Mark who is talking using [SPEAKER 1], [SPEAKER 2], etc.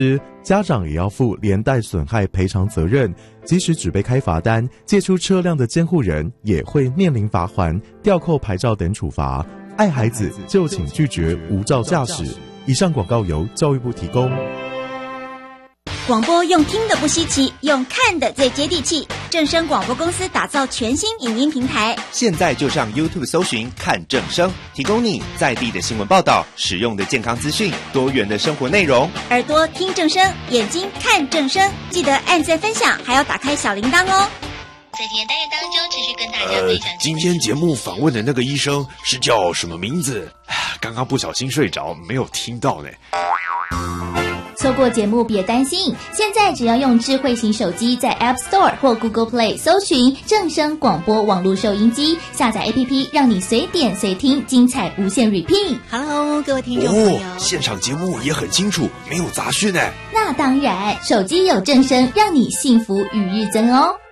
[SPEAKER 1] 家长也要负连带损害赔偿责任，即使只被开罚单，借出车辆的监护人也会面临罚锾、吊扣牌照等处罚。爱孩子就请拒绝无照驾驶。以上广告由教育部提供。
[SPEAKER 2] 广播用听的不稀奇，用看的最接地气。正声广播公司打造全新影音平台，
[SPEAKER 3] 现在就上 YouTube 搜寻看正声，提供你在地的新闻报道、实用的健康资讯、多元的生活内容。
[SPEAKER 2] 耳朵听正声，眼睛看正声，记得按赞分享，还要打开小铃铛哦。
[SPEAKER 4] 在今天单元当中，持续跟大家分享。
[SPEAKER 5] 今天节目访问的那个医生是叫什么名字？刚刚不小心睡着，没有听到呢。
[SPEAKER 6] 错过节目别担心，现在只要用智慧型手机在 App Store 或 Google Play 搜寻正声广播网络收音机，下载 APP 让你随点随听，精彩无限 repeat。
[SPEAKER 2] Hello， 各位听众朋友，
[SPEAKER 5] 现场节目也很清楚，没有杂讯呢。
[SPEAKER 6] 那当然，手机有正声，让你幸福与日增哦。